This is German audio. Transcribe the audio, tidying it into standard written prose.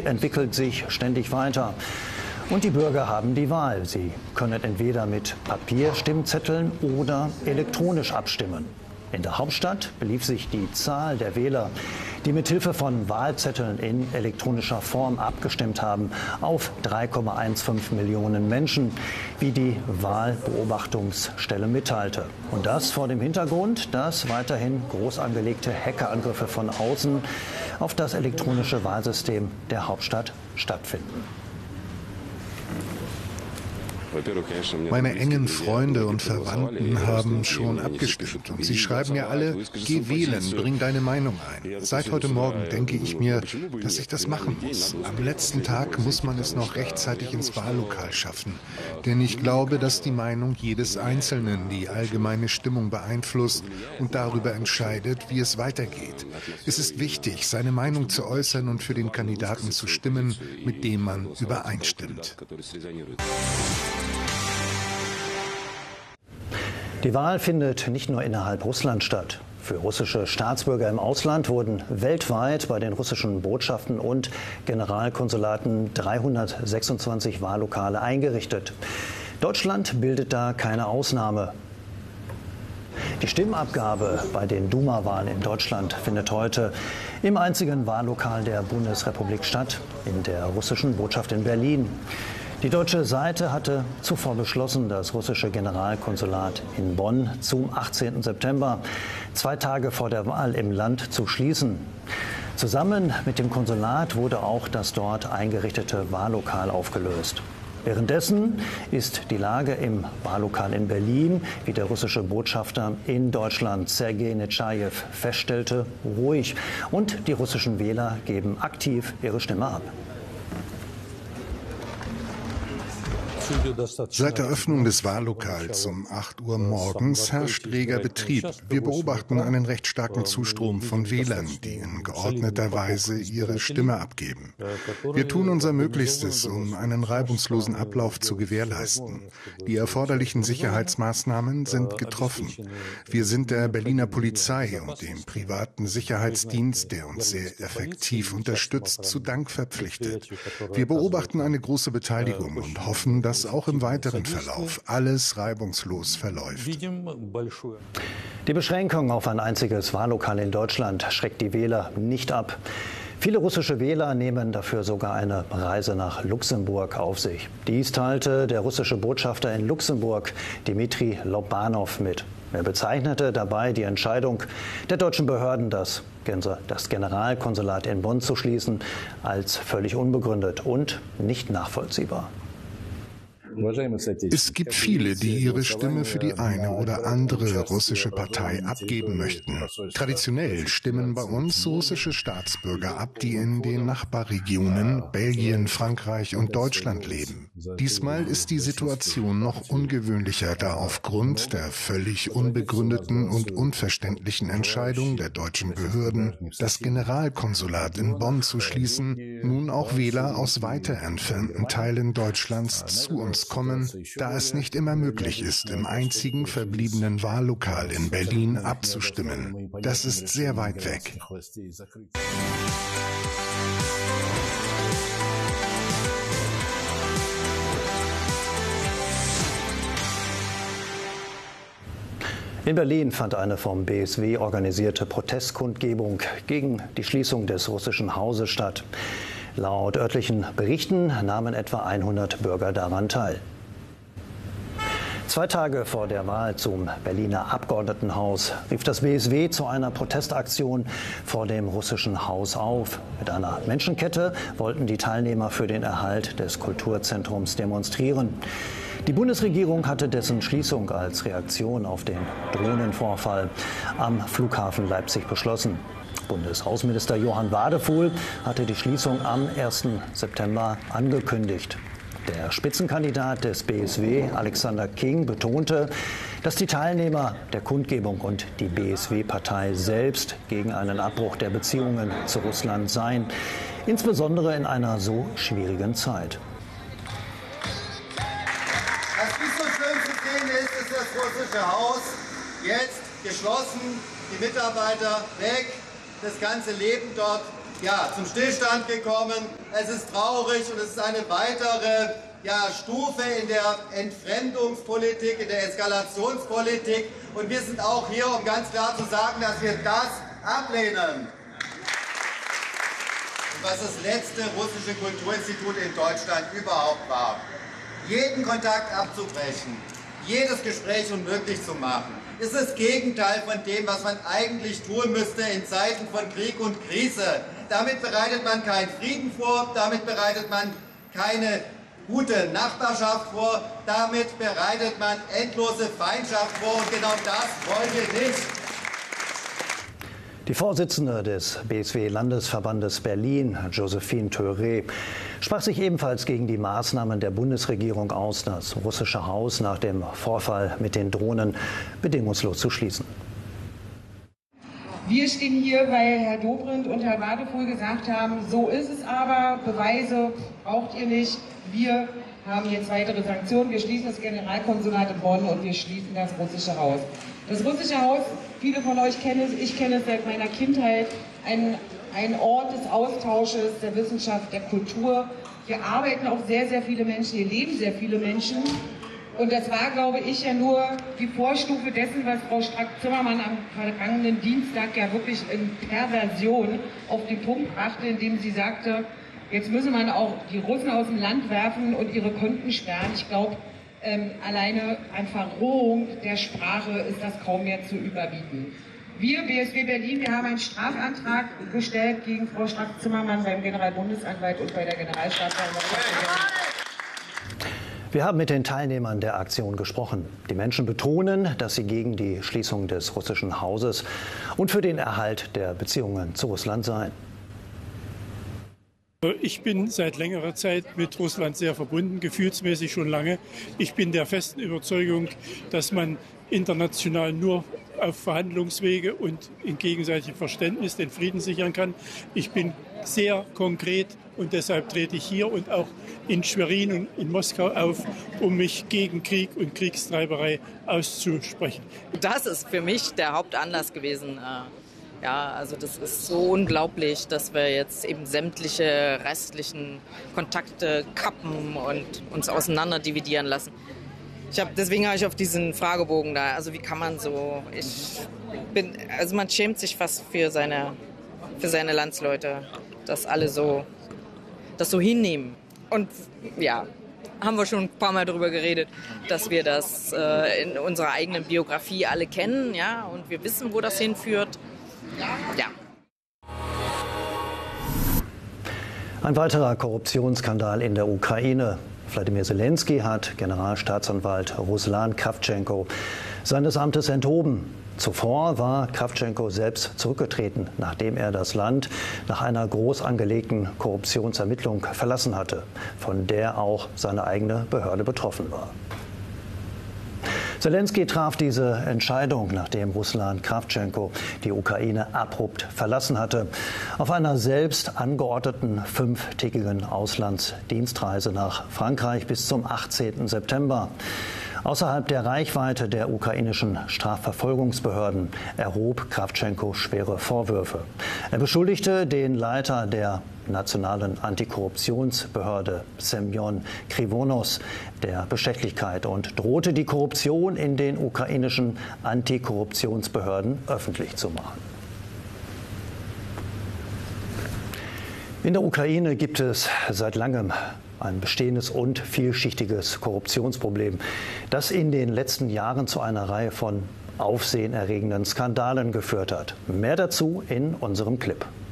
entwickelt sich ständig weiter. Und die Bürger haben die Wahl. Sie können entweder mit Papierstimmzetteln oder elektronisch abstimmen. In der Hauptstadt belief sich die Zahl der Wähler, die mit Hilfe von Wahlzetteln in elektronischer Form abgestimmt haben, auf 3,15 Millionen Menschen, wie die Wahlbeobachtungsstelle mitteilte. Und das vor dem Hintergrund, dass weiterhin groß angelegte Hackerangriffe von außen auf das elektronische Wahlsystem der Hauptstadt stattfinden. Meine engen Freunde und Verwandten haben schon abgestimmt und sie schreiben mir alle, geh wählen, bring deine Meinung ein. Seit heute Morgen denke ich mir, dass ich das machen muss. Am letzten Tag muss man es noch rechtzeitig ins Wahllokal schaffen. Denn ich glaube, dass die Meinung jedes Einzelnen die allgemeine Stimmung beeinflusst und darüber entscheidet, wie es weitergeht. Es ist wichtig, seine Meinung zu äußern und für den Kandidaten zu stimmen, mit dem man übereinstimmt. Die Wahl findet nicht nur innerhalb Russlands statt. Für russische Staatsbürger im Ausland wurden weltweit bei den russischen Botschaften und Generalkonsulaten 326 Wahllokale eingerichtet. Deutschland bildet da keine Ausnahme. Die Stimmabgabe bei den Duma-Wahlen in Deutschland findet heute im einzigen Wahllokal der Bundesrepublik statt, in der russischen Botschaft in Berlin. Die deutsche Seite hatte zuvor beschlossen, das russische Generalkonsulat in Bonn zum 18. September, 2 Tage vor der Wahl im Land, zu schließen. Zusammen mit dem Konsulat wurde auch das dort eingerichtete Wahllokal aufgelöst. Währenddessen ist die Lage im Wahllokal in Berlin, wie der russische Botschafter in Deutschland Sergei Netschajew feststellte, ruhig. Und die russischen Wähler geben aktiv ihre Stimme ab. Seit der Öffnung des Wahllokals um 8 Uhr morgens herrscht reger Betrieb. Wir beobachten einen recht starken Zustrom von Wählern, die in geordneter Weise ihre Stimme abgeben. Wir tun unser Möglichstes, um einen reibungslosen Ablauf zu gewährleisten. Die erforderlichen Sicherheitsmaßnahmen sind getroffen. Wir sind der Berliner Polizei und dem privaten Sicherheitsdienst, der uns sehr effektiv unterstützt, zu Dank verpflichtet. Wir beobachten eine große Beteiligung und hoffen, dass auch im weiteren Verlauf alles reibungslos verläuft. Die Beschränkung auf ein einziges Wahllokal in Deutschland schreckt die Wähler nicht ab. Viele russische Wähler nehmen dafür sogar eine Reise nach Luxemburg auf sich. Dies teilte der russische Botschafter in Luxemburg, Dmitri Lobanov, mit. Er bezeichnete dabei die Entscheidung der deutschen Behörden, das Generalkonsulat in Bonn zu schließen, als völlig unbegründet und nicht nachvollziehbar. Es gibt viele, die ihre Stimme für die eine oder andere russische Partei abgeben möchten. Traditionell stimmen bei uns russische Staatsbürger ab, die in den Nachbarregionen Belgien, Frankreich und Deutschland leben. Diesmal ist die Situation noch ungewöhnlicher, da aufgrund der völlig unbegründeten und unverständlichen Entscheidung der deutschen Behörden, das Generalkonsulat in Bonn zu schließen, nun auch Wähler aus weiter entfernten Teilen Deutschlands zu uns kommen, da es nicht immer möglich ist, im einzigen verbliebenen Wahllokal in Berlin abzustimmen. Das ist sehr weit weg. In Berlin fand eine vom BSW organisierte Protestkundgebung gegen die Schließung des russischen Hauses statt. Laut örtlichen Berichten nahmen etwa 100 Bürger daran teil. 2 Tage vor der Wahl zum Berliner Abgeordnetenhaus rief das BSW zu einer Protestaktion vor dem russischen Haus auf. Mit einer Menschenkette wollten die Teilnehmer für den Erhalt des Kulturzentrums demonstrieren. Die Bundesregierung hatte dessen Schließung als Reaktion auf den Drohnenvorfall am Flughafen Leipzig beschlossen. Bundesaußenminister Johann Wadefuhl hatte die Schließung am 1. September angekündigt. Der Spitzenkandidat des BSW, Alexander King, betonte, dass die Teilnehmer der Kundgebung und die BSW-Partei selbst gegen einen Abbruch der Beziehungen zu Russland seien, insbesondere in einer so schwierigen Zeit. Was nicht so schön zu sehen ist, ist das russische Haus jetzt geschlossen, die Mitarbeiter weg, das ganze Leben dort zum Stillstand gekommen. Es ist traurig und es ist eine weitere Stufe in der Entfremdungspolitik, in der Eskalationspolitik. Und wir sind auch hier, um ganz klar zu sagen, dass wir das ablehnen. Was das letzte russische Kulturinstitut in Deutschland überhaupt war. Jeden Kontakt abzubrechen, jedes Gespräch unmöglich zu machen, ist das Gegenteil von dem, was man eigentlich tun müsste in Zeiten von Krieg und Krise. Damit bereitet man keinen Frieden vor, damit bereitet man keine gute Nachbarschaft vor, damit bereitet man endlose Feindschaft vor und genau das wollen wir nicht. Die Vorsitzende des BSW-Landesverbandes Berlin, Josephine Theuret, sprach sich ebenfalls gegen die Maßnahmen der Bundesregierung aus, das russische Haus nach dem Vorfall mit den Drohnen bedingungslos zu schließen. Wir stehen hier, weil Herr Dobrindt und Herr Wadefuhl gesagt haben, so ist es aber, Beweise braucht ihr nicht. Wir haben jetzt weitere Sanktionen, wir schließen das Generalkonsulat in Bonn und wir schließen das russische Haus. Das russische Haus, viele von euch kennen es, ich kenne es seit meiner Kindheit, ein Ort des Austausches, der Wissenschaft, der Kultur. Hier arbeiten auch sehr, sehr viele Menschen, hier leben sehr viele Menschen. Und das war, glaube ich, ja nur die Vorstufe dessen, was Frau Strack-Zimmermann am vergangenen Dienstag ja wirklich in Perversion auf den Punkt brachte, indem sie sagte, jetzt müsse man auch die Russen aus dem Land werfen und ihre Konten sperren. Ich glaube, alleine an Verrohung der Sprache ist das kaum mehr zu überbieten. Wir, BSW Berlin, wir haben einen Strafantrag gestellt gegen Frau Strack-Zimmermann beim Generalbundesanwalt und bei der Generalstaatsanwaltschaft. Wir haben mit den Teilnehmern der Aktion gesprochen. Die Menschen betonen, dass sie gegen die Schließung des russischen Hauses und für den Erhalt der Beziehungen zu Russland seien. Ich bin seit längerer Zeit mit Russland sehr verbunden, gefühlsmäßig schon lange. Ich bin der festen Überzeugung, dass man international nur auf Verhandlungswege und in gegenseitigem Verständnis den Frieden sichern kann. Ich bin sehr konkret und deshalb trete ich hier und auch in Schwerin und in Moskau auf, um mich gegen Krieg und Kriegstreiberei auszusprechen. Das ist für mich der Hauptanlass gewesen. Ja, also das ist so unglaublich, dass wir jetzt eben sämtliche restlichen Kontakte kappen und uns auseinander dividieren lassen. Deswegen habe ich auf diesen Fragebogen da, also wie kann man so, man schämt sich fast für seine Landsleute, dass alle das so hinnehmen. Und ja, haben wir schon ein paar Mal darüber geredet, dass wir das in unserer eigenen Biografie alle kennen, ja, und wir wissen, wo das hinführt. Ja. Ein weiterer Korruptionsskandal in der Ukraine. Wladimir Zelensky hat Generalstaatsanwalt Ruslan Kravtschenko seines Amtes enthoben. Zuvor war Kravtschenko selbst zurückgetreten, nachdem er das Land nach einer groß angelegten Korruptionsermittlung verlassen hatte, von der auch seine eigene Behörde betroffen war. Zelensky traf diese Entscheidung, nachdem Ruslan Kravtschenko die Ukraine abrupt verlassen hatte, auf einer selbst angeordneten 5-tägigen Auslandsdienstreise nach Frankreich bis zum 18. September. Außerhalb der Reichweite der ukrainischen Strafverfolgungsbehörden erhob Kravtschenko schwere Vorwürfe. Er beschuldigte den Leiter der nationalen Antikorruptionsbehörde Semyon Krivonos der Bestechlichkeit und drohte die Korruption in den ukrainischen Antikorruptionsbehörden öffentlich zu machen. In der Ukraine gibt es seit langem ein bestehendes und vielschichtiges Korruptionsproblem, das in den letzten Jahren zu einer Reihe von aufsehenerregenden Skandalen geführt hat. Mehr dazu in unserem Clip.